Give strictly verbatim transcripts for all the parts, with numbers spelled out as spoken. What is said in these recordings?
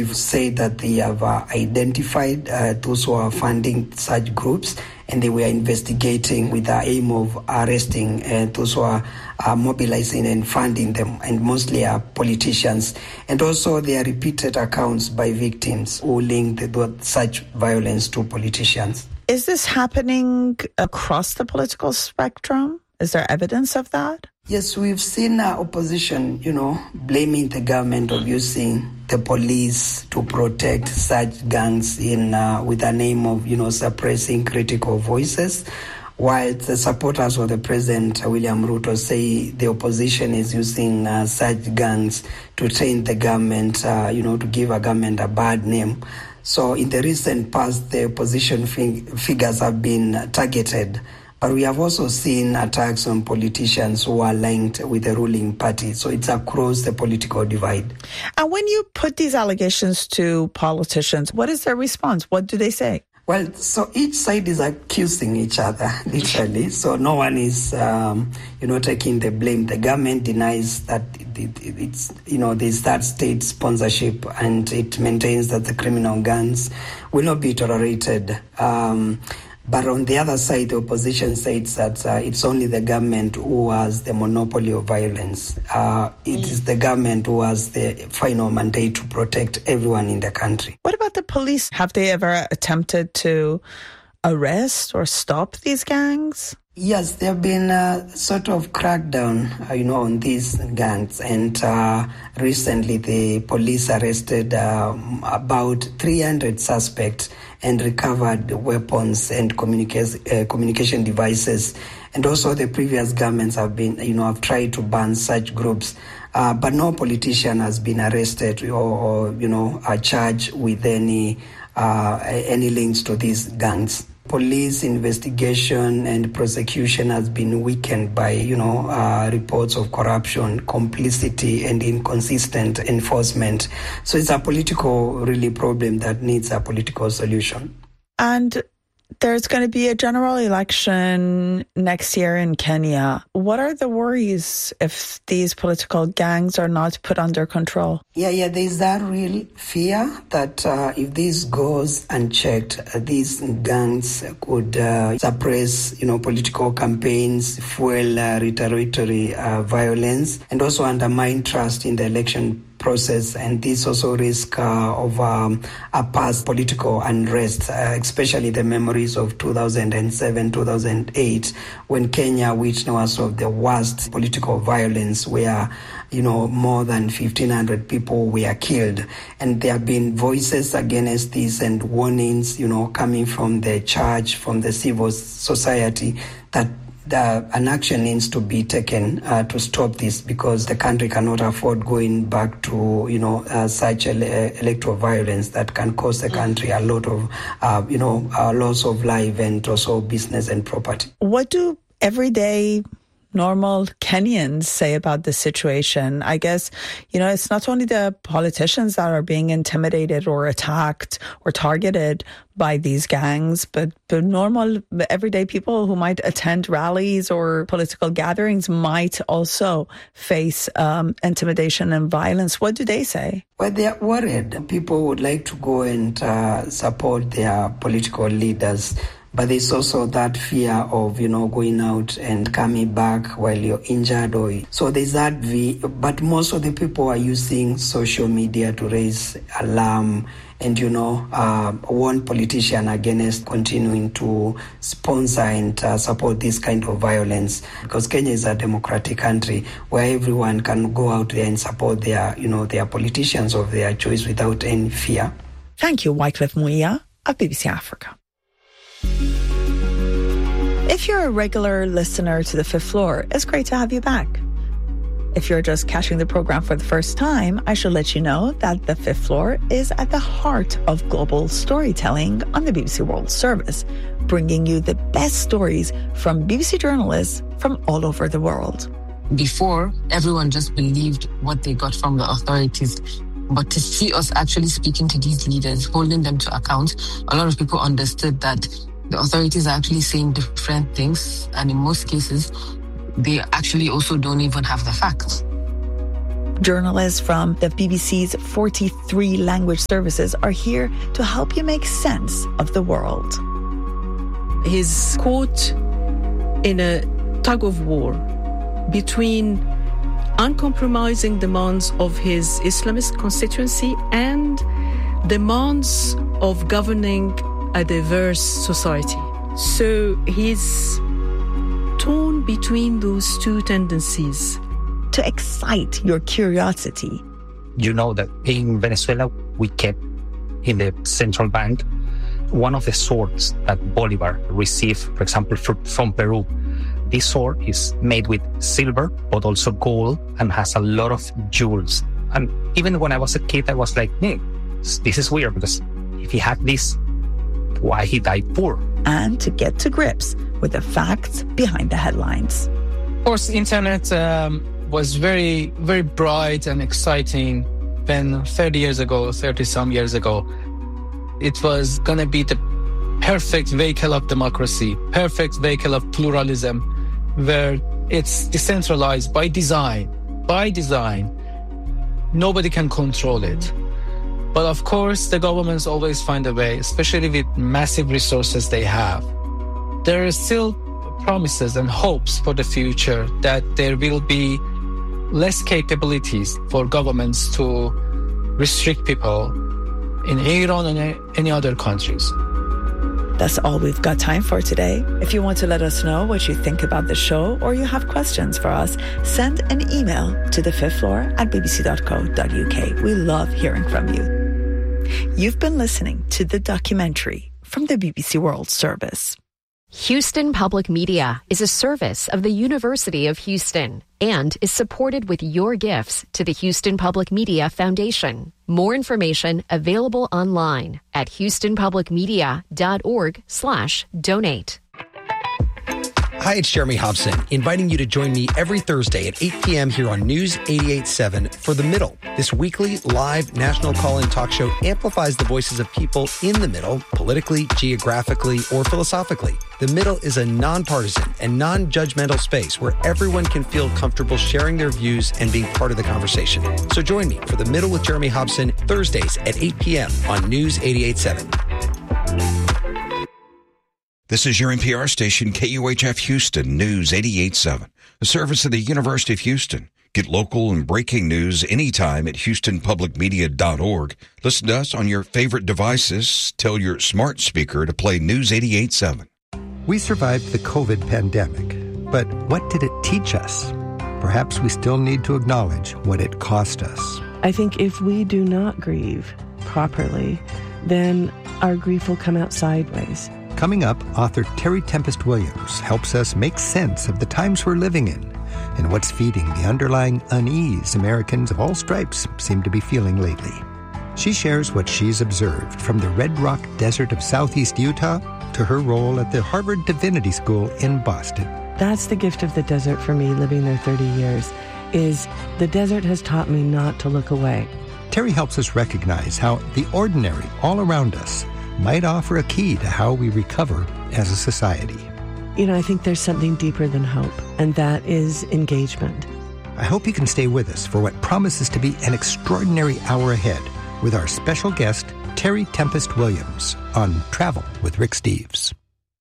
they've said that they have uh, identified uh, those who are funding such groups, and they were investigating with the aim of arresting uh, those who are uh, mobilizing and funding them, and mostly are politicians. And also there are repeated accounts by victims who link the, such violence to politicians. Is this happening across the political spectrum? Is there evidence of that? Yes, we've seen uh, opposition, you know, blaming the government of using the police to protect such gangs in uh, with the name of, you know, suppressing critical voices, while the supporters of the President, William Ruto, say the opposition is using uh, such gangs to train the government, uh, you know, to give a government a bad name. So in the recent past, the opposition fig- figures have been targeted. But we have also seen attacks on politicians who are linked with the ruling party. So it's across the political divide. And when you put these allegations to politicians, what is their response? What do they say? Well, so each side is accusing each other, literally. So no one is, um, you know, taking the blame. The government denies that it, it, it's, you know, there's that state sponsorship, and it maintains that the criminal gangs will not be tolerated. Um, But on the other side, the opposition says that uh, it's only the government who has the monopoly of violence. Uh, it mm. is the government who has the final mandate to protect everyone in the country. What about the police? Have they ever attempted to arrest or stop these gangs? Yes, there have been a sort of crackdown, uh, you know, on these gangs. And uh, recently the police arrested um, about three hundred suspects and recovered weapons and communica- uh, communication devices. And also the previous governments have been, you know, have tried to ban such groups. Uh, but no politician has been arrested or, or you know, are charged with any uh, any links to these gangs. Police investigation and prosecution has been weakened by, you know, uh, reports of corruption, complicity, and inconsistent enforcement. So it's a political, really, problem that needs a political solution. And there's going to be a general election next year in Kenya. What are the worries if these political gangs are not put under control? Yeah, yeah, there's that real fear that uh, if this goes unchecked, uh, these gangs could uh, suppress, you know, political campaigns, fuel uh, retaliatory uh, violence, and also undermine trust in the election process. And this also risk uh, of um, a past political unrest, uh, especially the memories of two thousand seven, two thousand eight, when Kenya witnessed of the worst political violence, where, you know, more than fifteen hundred people were killed. And there have been voices against this and warnings, you know, coming from the church, from the civil society, that The, an action needs to be taken uh, to stop this, because the country cannot afford going back to, you know, uh, such ele- electoral violence that can cost the country a lot of, uh, you know, uh, loss of life and also business and property. What do everyday normal Kenyans say about the situation? I guess, you know, it's not only the politicians that are being intimidated or attacked or targeted by these gangs, but the normal everyday people who might attend rallies or political gatherings might also face um, intimidation and violence. What do they say? Well, they are worried. People would like to go and uh, support their political leaders, but there's also that fear of, you know, going out and coming back while you're injured. Or so there's that v. But most of the people are using social media to raise alarm and, you know, uh, warn politicians against continuing to sponsor and uh, support this kind of violence. Because Kenya is a democratic country where everyone can go out there and support their, you know, their politicians of their choice without any fear. Thank you, Wycliffe Muia of B B C Africa. If you're a regular listener to The Fifth Floor, it's great to have you back. If you're just catching the program for the first time, I should let you know that The Fifth Floor is at the heart of global storytelling on the B B C World Service, bringing you the best stories from B B C journalists from all over the world. Before, everyone just believed what they got from the authorities. But to see us actually speaking to these leaders, holding them to account, a lot of people understood that the authorities are actually saying different things. And in most cases, they actually also don't even have the facts. Journalists from the B B C's forty-three language services are here to help you make sense of the world. He's caught in a tug of war between uncompromising demands of his Islamist constituency and demands of governing a diverse society. So he's torn between those two tendencies. To excite your curiosity. You know that in Venezuela, we kept in the central bank one of the swords that Bolivar received, for example, from Peru. This sword is made with silver, but also gold, and has a lot of jewels. And even when I was a kid, I was like, hey, this is weird, because if he had this, why he died poor? And to get to grips with the facts behind the headlines. Of course, the internet um, was very, very bright and exciting when thirty years ago, thirty some years ago, it was going to be the perfect vehicle of democracy, perfect vehicle of pluralism, where it's decentralized by design. By design, nobody can control it. But of course, the governments always find a way, especially with massive resources they have. There are still promises and hopes for the future that there will be less capabilities for governments to restrict people in Iran and any other countries. That's all we've got time for today. If you want to let us know what you think about the show or you have questions for us, send an email to the fifth floor at b b c dot co dot u k. We love hearing from you. You've been listening to The Documentary from the B B C World Service. Houston Public Media is a service of the University of Houston and is supported with your gifts to the Houston Public Media Foundation. More information available online at houston public media dot org slash donate. Hi, it's Jeremy Hobson, inviting you to join me every Thursday at eight p.m. here on News eighty-eight point seven for The Middle. This weekly live national call-in talk show amplifies the voices of people in the middle, politically, geographically, or philosophically. The Middle is a nonpartisan and non-judgmental space where everyone can feel comfortable sharing their views and being part of the conversation. So join me for The Middle with Jeremy Hobson, Thursdays at eight p.m. on News eighty-eight point seven. This is your N P R station, K U H F Houston, News eighty-eight point seven, a service of the University of Houston. Get local and breaking news anytime at houston public media dot org. Listen to us on your favorite devices. Tell your smart speaker to play News eighty-eight point seven. We survived the COVID pandemic, but what did it teach us? Perhaps we still need to acknowledge what it cost us. I think if we do not grieve properly, then our grief will come out sideways. Coming up, author Terry Tempest Williams helps us make sense of the times we're living in and what's feeding the underlying unease Americans of all stripes seem to be feeling lately. She shares what she's observed from the Red Rock Desert of southeast Utah to her role at the Harvard Divinity School in Boston. That's the gift of the desert for me, living there thirty years, is the desert has taught me not to look away. Terry helps us recognize how the ordinary all around us might offer a key to how we recover as a society. You know, I think there's something deeper than hope, and that is engagement. I hope you can stay with us for what promises to be an extraordinary hour ahead with our special guest, Terry Tempest Williams, on Travel with Rick Steves.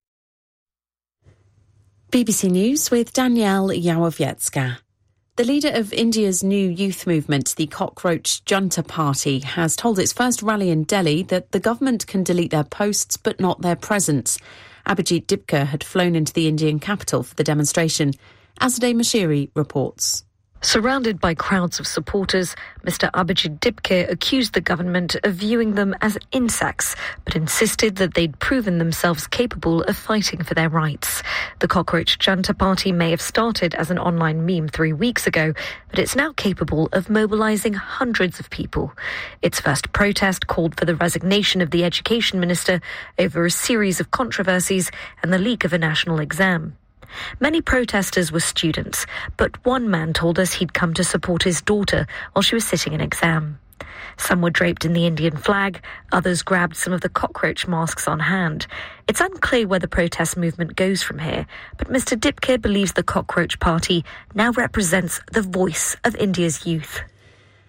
B B C News with Danielle Yawowiecka. The leader of India's new youth movement, the Cockroach Junta Party, has told its first rally in Delhi that the government can delete their posts but not their presence. Abhijit Dipka had flown into the Indian capital for the demonstration. Azadeh Mashiri reports. Surrounded by crowds of supporters, Mister Abhijit Dipka accused the government of viewing them as insects, but insisted that they'd proven themselves capable of fighting for their rights. The Cockroach Junta Party may have started as an online meme three weeks ago, but it's now capable of mobilising hundreds of people. Its first protest called for the resignation of the education minister over a series of controversies and the leak of a national exam. Many protesters were students, but one man told us he'd come to support his daughter while she was sitting an exam. Some were draped in the Indian flag, others grabbed some of the cockroach masks on hand. It's unclear where the protest movement goes from here, but Mister Dipka believes the Cockroach Party now represents the voice of India's youth.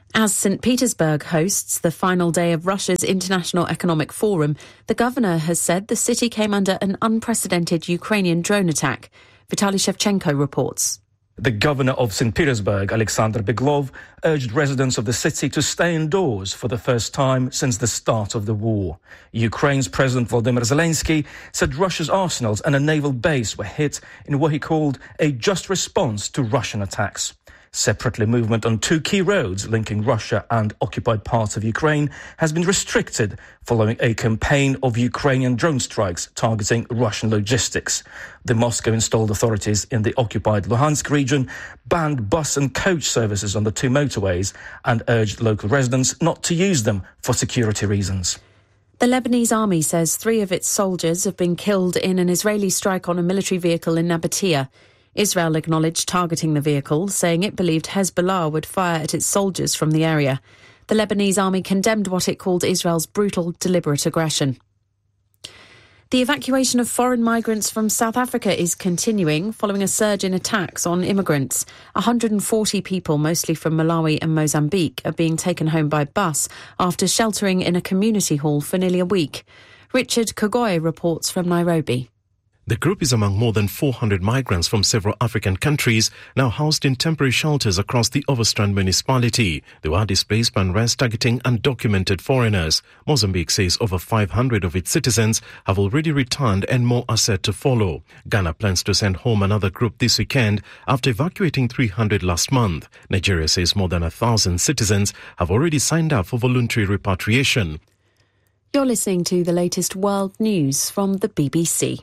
As Saint Petersburg hosts the final day of Russia's International Economic Forum, the governor has said the city came under an unprecedented Ukrainian drone attack. Vitaly Shevchenko reports. The governor of Saint Petersburg, Alexander Beglov, urged residents of the city to stay indoors for the first time since the start of the war. Ukraine's President Volodymyr Zelensky said Russia's arsenals and a naval base were hit in what he called a just response to Russian attacks. Separately, movement on two key roads linking Russia and occupied parts of Ukraine has been restricted following a campaign of Ukrainian drone strikes targeting Russian logistics. The Moscow-installed authorities in the occupied Luhansk region banned bus and coach services on the two motorways and urged local residents not to use them for security reasons. The Lebanese army says three of its soldiers have been killed in an Israeli strike on a military vehicle in Nabatea. Israel acknowledged targeting the vehicle, saying it believed Hezbollah would fire at its soldiers from the area. The Lebanese army condemned what it called Israel's brutal, deliberate aggression. The evacuation of foreign migrants from South Africa is continuing following a surge in attacks on immigrants. one hundred forty people, mostly from Malawi and Mozambique, are being taken home by bus after sheltering in a community hall for nearly a week. Richard Kagoy reports from Nairobi. The group is among more than four hundred migrants from several African countries now housed in temporary shelters across the Overstrand municipality. They were displaced by unrest targeting undocumented foreigners. Mozambique says over five hundred of its citizens have already returned and more are set to follow. Ghana plans to send home another group this weekend after evacuating three hundred last month. Nigeria says more than one thousand citizens have already signed up for voluntary repatriation. You're listening to the latest world news from the B B C.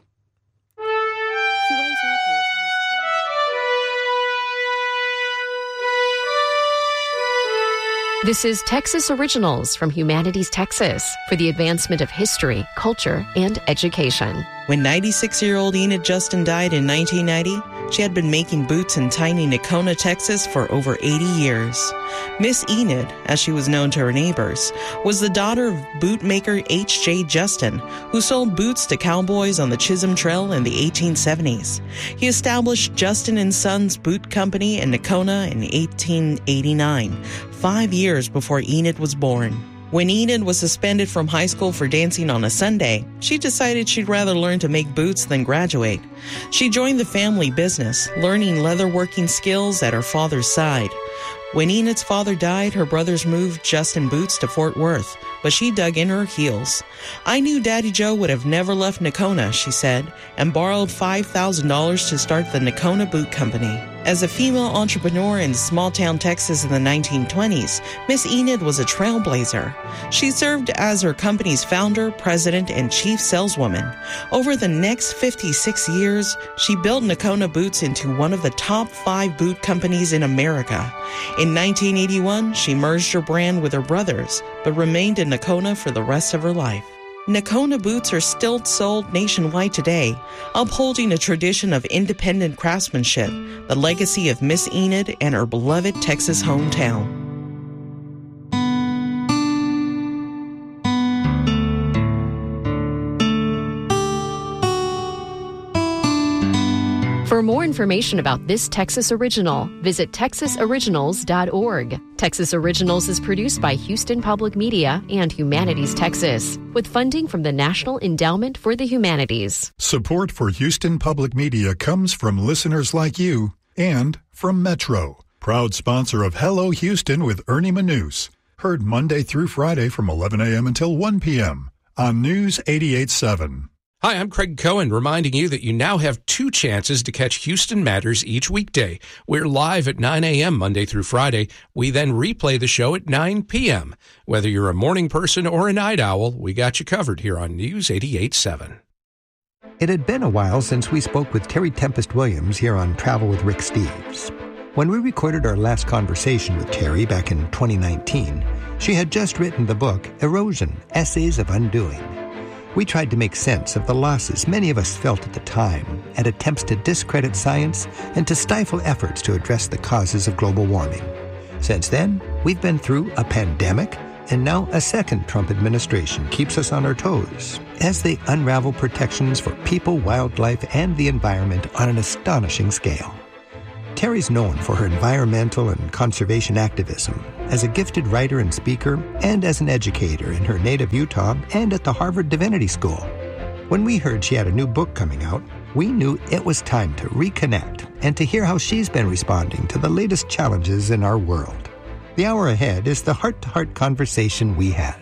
This is Texas Originals from Humanities Texas for the advancement of history, culture, and education. When ninety-six-year-old Enid Justin died in nineteen ninety, she had been making boots in tiny Nocona, Texas for over eighty years. Miss Enid, as she was known to her neighbors, was the daughter of bootmaker H J Justin, who sold boots to cowboys on the Chisholm Trail in the eighteen seventies. He established Justin and Sons Boot Company in Nocona in eighteen eighty-nine, five years before Enid was born. When Enid was suspended from high school for dancing on a Sunday, she decided she'd rather learn to make boots than graduate. She joined the family business, learning leatherworking skills at her father's side. When Enid's father died, her brothers moved Justin Boots to Fort Worth, but she dug in her heels. I knew Daddy Joe would have never left Nocona, she said, and borrowed five thousand dollars to start the Nocona Boot Company. As a female entrepreneur in small-town Texas in the nineteen twenties, Miss Enid was a trailblazer. She served as her company's founder, president, and chief saleswoman. Over the next fifty-six years, she built Nocona Boots into one of the top five boot companies in America. In nineteen eighty-one, she merged her brand with her brothers, but remained in Nocona for the rest of her life. Nocona boots are still sold nationwide today, upholding a tradition of independent craftsmanship, the legacy of Miss Enid and her beloved Texas hometown. For more information about this Texas Original, visit texas originals dot org. Texas Originals is produced by Houston Public Media and Humanities Texas, with funding from the National Endowment for the Humanities. Support for Houston Public Media comes from listeners like you and from Metro, proud sponsor of Hello Houston with Ernie Manous. Heard Monday through Friday from eleven a.m. until one p.m. on News eighty-eight point seven. Hi, I'm Craig Cohen, reminding you that you now have two chances to catch Houston Matters each weekday. We're live at nine a.m. Monday through Friday. We then replay the show at nine p.m. Whether you're a morning person or a night owl, we got you covered here on News eighty-eight point seven. It had been a while since we spoke with Terry Tempest Williams here on Travel with Rick Steves. When we recorded our last conversation with Terry back in twenty nineteen, she had just written the book Erosion, Essays of Undoing. We tried to make sense of the losses many of us felt at the time and attempts to discredit science and to stifle efforts to address the causes of global warming. Since then, we've been through a pandemic, and now a second Trump administration keeps us on our toes as they unravel protections for people, wildlife, and the environment on an astonishing scale. Terry's known for her environmental and conservation activism, as a gifted writer and speaker, and as an educator in her native Utah and at the Harvard Divinity School. When we heard she had a new book coming out, we knew it was time to reconnect and to hear how she's been responding to the latest challenges in our world. The hour ahead is the heart-to-heart conversation we had.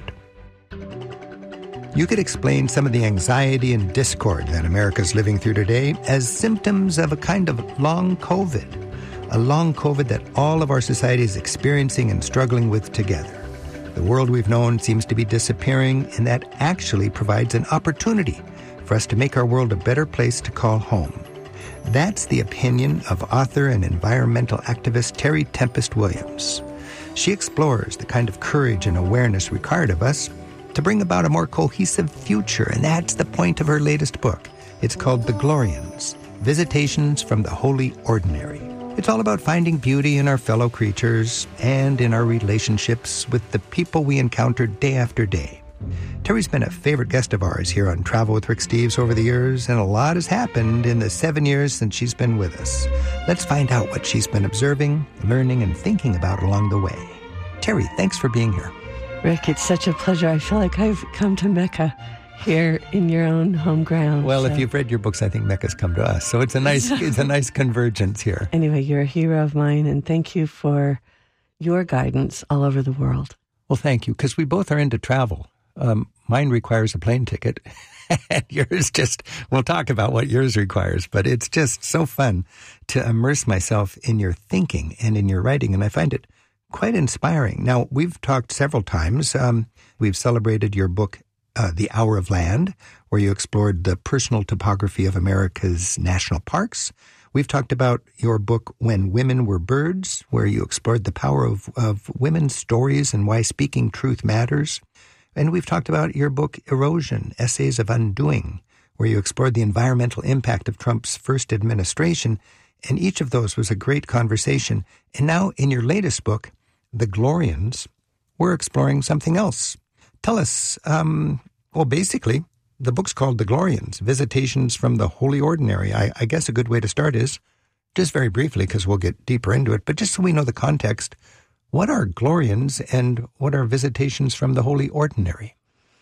You could explain some of the anxiety and discord that America's living through today as symptoms of a kind of long COVID, a long COVID that all of our society is experiencing and struggling with together. The world we've known seems to be disappearing, and that actually provides an opportunity for us to make our world a better place to call home. That's the opinion of author and environmental activist Terry Tempest Williams. She explores the kind of courage and awareness required of us to bring about a more cohesive future, and that's the point of her latest book. It's called The Glorians, Visitations from the Holy Ordinary. It's all about finding beauty in our fellow creatures and in our relationships with the people we encounter day after day. Terry's been a favorite guest of ours here on Travel with Rick Steves over the years, and a lot has happened in the seven years since she's been with us. Let's find out what she's been observing, learning, and thinking about along the way. Terry, thanks for being here. Rick, it's such a pleasure. I feel like I've come to Mecca here in your own home ground. Well, so. If you've read your books, I think Mecca's come to us. So it's a nice it's a nice convergence here. Anyway, you're a hero of mine, and thank you for your guidance all over the world. Well, thank you, because we both are into travel. Um, mine requires a plane ticket, and yours just, we'll talk about what yours requires, but it's just so fun to immerse myself in your thinking and in your writing, and I find it quite inspiring. Now, we've talked several times. Um, we've celebrated your book, uh, The Hour of Land, where you explored the personal topography of America's national parks. We've talked about your book, When Women Were Birds, where you explored the power of, of women's stories and why speaking truth matters. And we've talked about your book, Erosion, Essays of Undoing, where you explored the environmental impact of Trump's first administration. And each of those was a great conversation. And now in your latest book, The Glorians, we're exploring something else. Tell us, um, well, basically, the book's called The Glorians, Visitations from the Holy Ordinary. I, I guess a good way to start is, just very briefly, because we'll get deeper into it, but just so we know the context, what are Glorians and what are Visitations from the Holy Ordinary?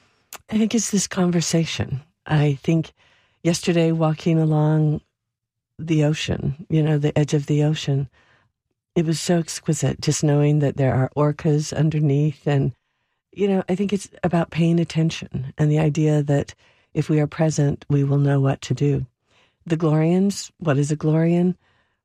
I think it's this conversation. I think yesterday walking along the ocean, you know, the edge of the ocean, it was so exquisite just knowing that there are orcas underneath. And, you know, I think it's about paying attention and the idea that if we are present, we will know what to do. The Glorians, what is a Glorian?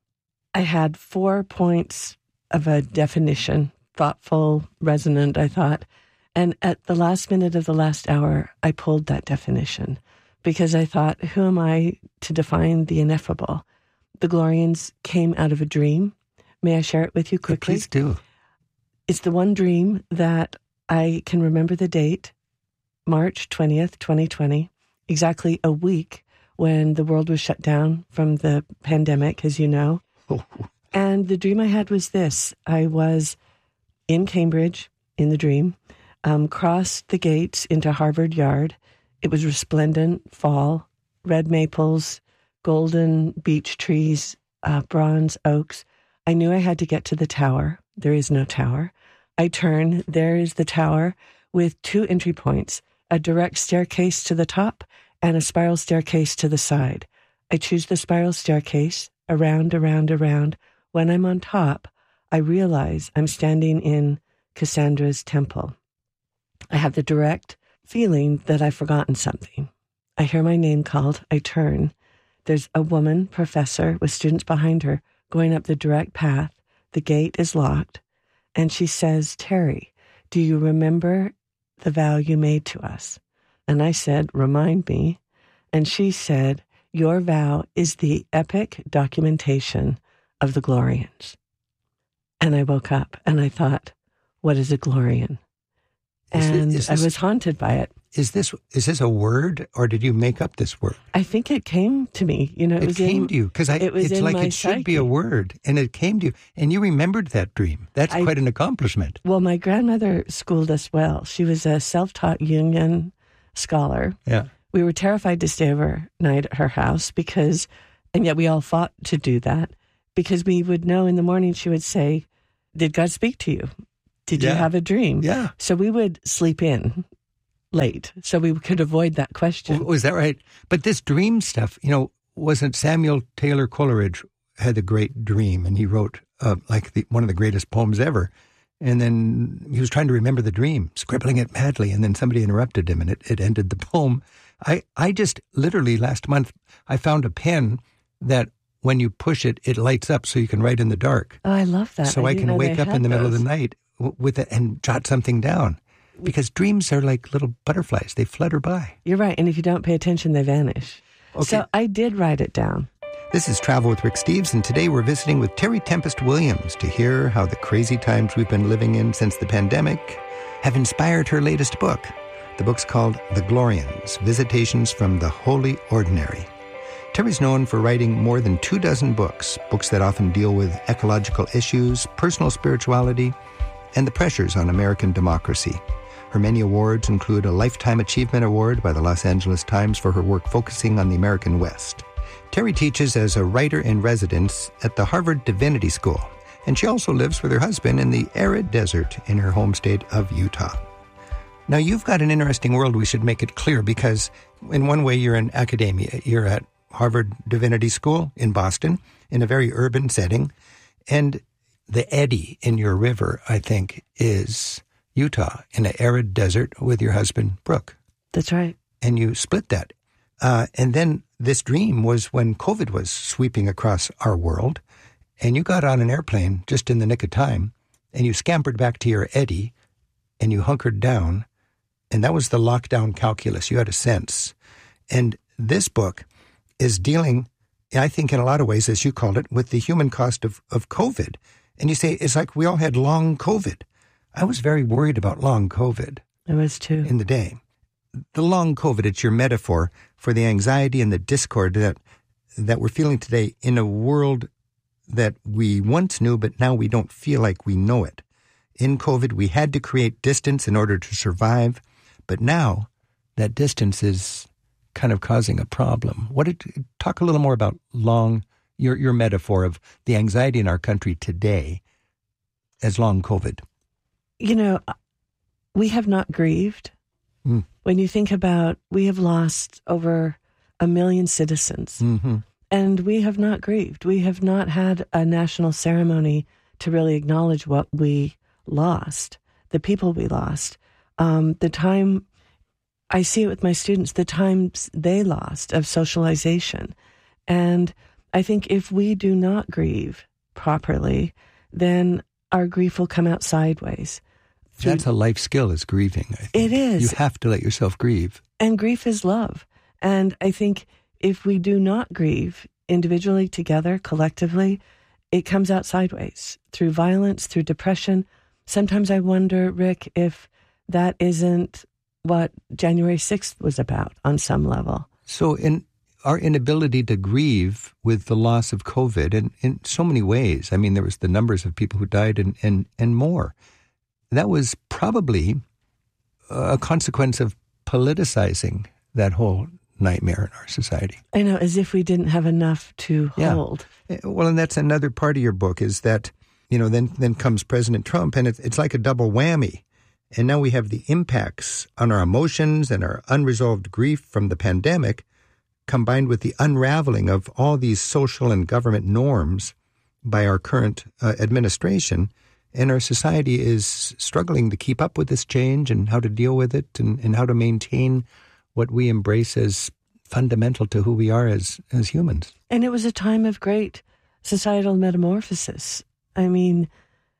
I had four points of a definition, thoughtful, resonant, I thought. And at the last minute of the last hour, I pulled that definition because I thought, who am I to define the ineffable? The Glorians came out of a dream. May I share it with you quickly? Please do. It's the one dream that I can remember the date, March twentieth, twenty twenty, exactly a week when the world was shut down from the pandemic, as you know. And the dream I had was this. I was in Cambridge in the dream, um, crossed the gates into Harvard Yard. It was resplendent fall, red maples, golden beech trees, uh, bronze oaks. I knew I had to get to the tower. There is no tower. I turn. There is the tower with two entry points, a direct staircase to the top and a spiral staircase to the side. I choose the spiral staircase, around, around, around. When I'm on top, I realize I'm standing in Cassandra's temple. I have the direct feeling that I've forgotten something. I hear my name called. I turn. There's a woman, professor, with students behind her, going up the direct path. The gate is locked. And she says, Terry, do you remember the vow you made to us? And I said, remind me. And she said, your vow is the epic documentation of the Glorians. And I woke up and I thought, what is a Glorian? And is this, I was haunted by it. Is this is this a word, or did you make up this word? I think it came to me. You know, it, it was came in, to you because it was it's in like my it should psyche. be a word, and it came to you, and you remembered that dream. That's I, quite an accomplishment. Well, my grandmother schooled us well. She was a self-taught Jungian scholar. Yeah, we were terrified to stay overnight at her house because, and yet we all fought to do that because we would know in the morning. She would say, "Did God speak to you?" Did Yeah. you have a dream? Yeah. So we would sleep in late so we could avoid that question. Was that right? But this dream stuff, you know, wasn't Samuel Taylor Coleridge had a great dream, and he wrote uh, like the, one of the greatest poems ever. And then he was trying to remember the dream, scribbling it madly, and then somebody interrupted him, and it, it ended the poem. I, I just literally last month, I found a pen that when you push it, it lights up so you can write in the dark. Oh, I love that. So I, I didn't can know wake they up had in the middle of those. the night w- with it and jot something down. Because dreams are like little butterflies. They flutter by. You're right. And if you don't pay attention, they vanish. Okay. So I did write it down. This is Travel with Rick Steves, and today we're visiting with Terry Tempest Williams to hear how the crazy times we've been living in since the pandemic have inspired her latest book. The book's called The Glorians, Visitations from the Holy Ordinary. Terry's known for writing more than two dozen books, books that often deal with ecological issues, personal spirituality, and the pressures on American democracy. Her many awards include a Lifetime Achievement Award by the Los Angeles Times for her work focusing on the American West. Terry teaches as a writer-in-residence at the Harvard Divinity School, and she also lives with her husband in the arid desert in her home state of Utah. Now, you've got an interesting world, we should make it clear, because in one way you're in academia. You're at Harvard Divinity School in Boston, in a very urban setting, and the eddy in your river, I think, is Utah, in an arid desert with your husband, Brooke. That's right. And you split that. Uh, and then this dream was when COVID was sweeping across our world, and you got on an airplane just in the nick of time, and you scampered back to your eddy, and you hunkered down, and that was the lockdown calculus. You had a sense. And this book is dealing, I think in a lot of ways, as you called it, with the human cost of, of COVID. And you say, it's like we all had long COVID. I was very worried about long COVID. I was too. In the day. The long COVID, it's your metaphor for the anxiety and the discord that that we're feeling today in a world that we once knew, but now we don't feel like we know it. In COVID, we had to create distance in order to survive, but now that distance is kind of causing a problem. What did, talk a little more about long, your your metaphor of the anxiety in our country today as long COVID. You know, we have not grieved. Mm. When you think about, we have lost over a million citizens, Mm-hmm. and we have not grieved. We have not had a national ceremony to really acknowledge what we lost, the people we lost, um, the time, I see it with my students, the times they lost of socialization. And I think if we do not grieve properly, then our grief will come out sideways. That's a life skill, is grieving. I think. It is. You have to let yourself grieve. And grief is love. And I think if we do not grieve individually, together, collectively, it comes out sideways through violence, through depression. Sometimes I wonder, Rick, if that isn't what January sixth was about on some level. So in our inability to grieve with the loss of COVID, and in so many ways, I mean, there was the numbers of people who died and, and, and more. That was probably a consequence of politicizing that whole nightmare in our society. I know, as if we didn't have enough to Yeah. hold. Well, and that's another part of your book is that, you know, then then comes President Trump, and it's, it's like a double whammy. And now we have the impacts on our emotions and our unresolved grief from the pandemic, combined with the unraveling of all these social and government norms by our current uh, administration. And our society is struggling to keep up with this change and how to deal with it and, and how to maintain what we embrace as fundamental to who we are as, as humans. And it was a time of great societal metamorphosis. I mean,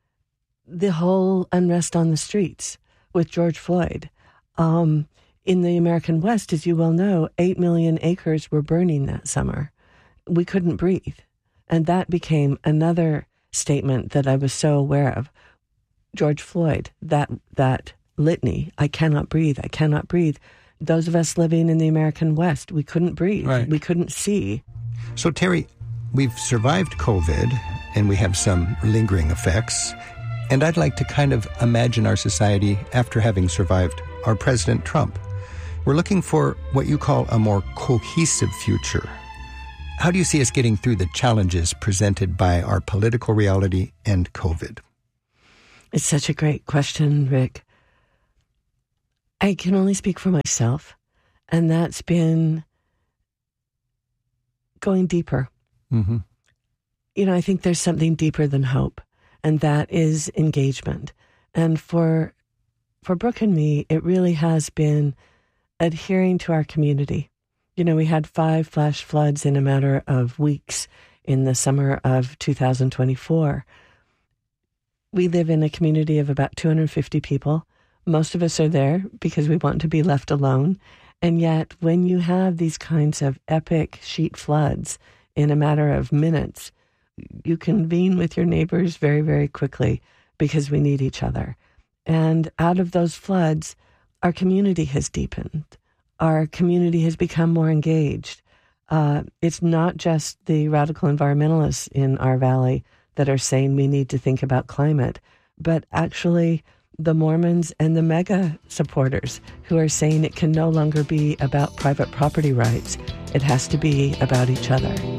the whole unrest on the streets with George Floyd. Um, in the American West, as you well know, eight million acres were burning that summer. We couldn't breathe. And that became another statement that I was so aware of. George Floyd, that that litany, I cannot breathe, I cannot breathe. Those of us living in the American West, we couldn't breathe. Right. We couldn't see. So, Terry, we've survived COVID, and we have some lingering effects. And I'd like to kind of imagine our society after having survived our President Trump. We're looking for what you call a more cohesive future. How do you see us getting through the challenges presented by our political reality and COVID? It's such a great question, Rick. I can only speak for myself, and that's been going deeper. Mm-hmm. You know, I think there's something deeper than hope, and that is engagement. And for for Brooke and me, it really has been adhering to our community. You know, we had five flash floods in a matter of weeks in the summer of two thousand twenty-four. We live in a community of about two hundred fifty people. Most of us are there because we want to be left alone. And yet, when you have these kinds of epic sheet floods in a matter of minutes, you convene with your neighbors very, very quickly because we need each other. And out of those floods, our community has deepened. Our community has become more engaged. Uh, it's not just the radical environmentalists in our valley that are saying we need to think about climate, but actually the Mormons and the mega supporters who are saying it can no longer be about private property rights. It has to be about each other.